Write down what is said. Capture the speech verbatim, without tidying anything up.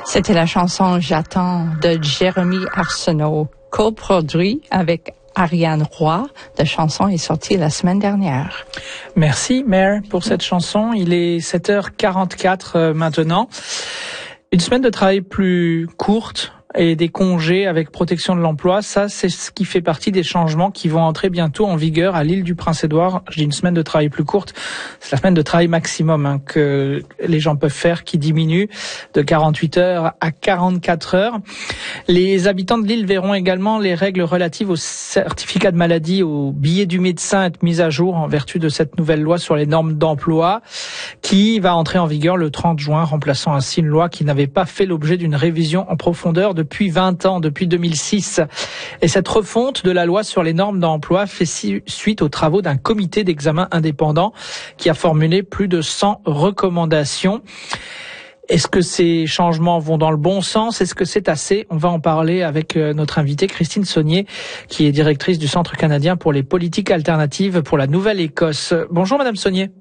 C'était la chanson « J'attends » de Jérémy Arsenault, coproduit avec Ariane Roy. La chanson est sortie la semaine dernière. Merci, Mare, pour cette chanson. Il est sept heures quarante-quatre euh, maintenant. Une semaine de travail plus courte et des congés avec protection de l'emploi, ça c'est ce qui fait partie des changements qui vont entrer bientôt en vigueur à l'île du Prince-Édouard. Je dis une semaine de travail plus courte, c'est la semaine de travail maximum hein, que les gens peuvent faire qui diminue de quarante-huit heures à quarante-quatre heures. Les habitants de l'île verront également les règles relatives au certificat de maladie, au billet du médecin être mises à jour en vertu de cette nouvelle loi sur les normes d'emploi qui va entrer en vigueur le trente juin, remplaçant ainsi une loi qui n'avait pas fait l'objet d'une révision en profondeur depuis vingt ans, depuis deux mille six. Et cette refonte de la loi sur les normes d'emploi fait suite aux travaux d'un comité d'examen indépendant qui a formulé plus de cent recommandations. Est-ce que ces changements vont dans le bon sens? Est-ce que c'est assez? On va en parler avec notre invitée Christine Saunier, qui est directrice du Centre canadien pour les politiques alternatives pour la Nouvelle-Écosse. Bonjour Madame Saunier.